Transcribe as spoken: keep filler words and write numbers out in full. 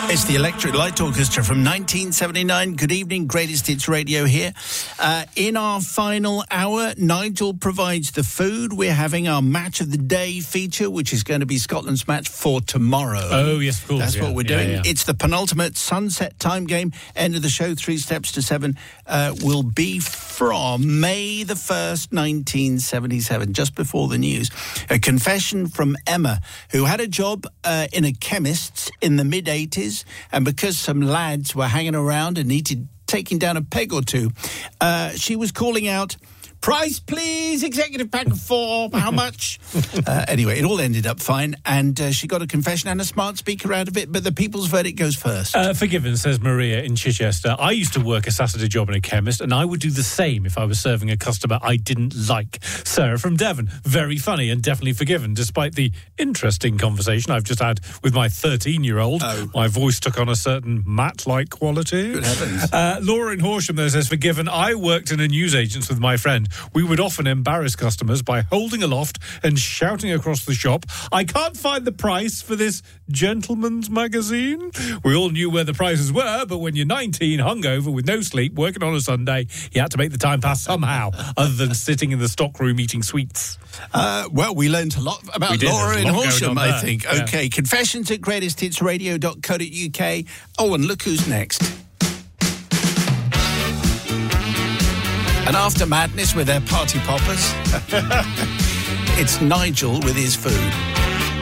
It's the Electric Light Orchestra from nineteen seventy-nine. Good evening, Greatest Hits Radio here. Uh, in our final hour, Nigel provides the food. We're having our Match of the Day feature, which is going to be Scotland's match for tomorrow. Oh, yes, of course. That's yeah. what we're doing. Yeah, yeah. It's the penultimate sunset time game. End of the show, Three Steps to Seven, uh, will be from May the first, nineteen seventy-seven, just before the news. A confession from Emma, who had a job uh, in a chemist's in the mid-eighties, and because some lads were hanging around and needed taking down a peg or two, uh, she was calling out, "Price, please, executive pack of four, how much?" uh, anyway, it all ended up fine, and uh, she got a confession and a smart speaker out of it, but the people's verdict goes first. Uh, forgiven, says Maria in Chichester. I used to work a Saturday job in a chemist, and I would do the same if I was serving a customer I didn't like. Sarah from Devon, very funny and definitely forgiven, despite the interesting conversation I've just had with my thirteen-year-old. Oh. My voice took on a certain Matt-like quality. Good heavens. Uh, Laura in Horsham, though, says, forgiven, I worked in a newsagent's with my friend. We would often embarrass customers by holding aloft and shouting across the shop, "I can't find the price for this gentleman's magazine." We all knew where the prices were, but when you're nineteen, hungover, with no sleep, working on a Sunday, you had to make the time pass somehow, other than sitting in the stockroom eting sweets. Uh, well, we learned a lot about We did. Laura There's in a lot Horsham, going on I there. think. Yeah. Okay, confessions at greatest hits radio dot co dot uk. Oh, and look who's next. And after Madness with their party poppers, it's Nigel with his food.